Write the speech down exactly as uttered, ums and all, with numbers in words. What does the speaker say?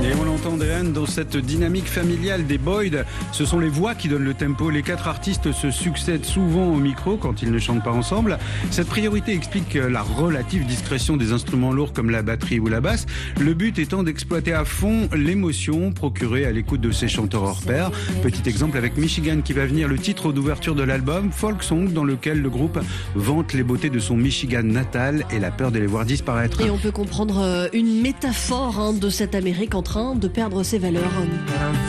Et on l'entend, Diane, dans cette dynamique familiale des Boyd, ce sont les voix qui donnent le tempo. Les quatre artistes se succèdent souvent au micro quand ils ne chantent pas ensemble. Cette priorité explique la relative discrétion des instruments lourds comme la batterie ou la basse. Le but étant d'exploiter à fond l'émotion procurée à l'écoute de ces chanteurs hors pair. Petit exemple avec Michigan qui va venir, le titre d'ouverture de l'album, folk song, dans lequel le groupe vante les beautés de son Michigan natal et la peur de les voir disparaître. Et on peut comprendre une métaphore hein, de cette Amérique en train de perdre ses valeurs.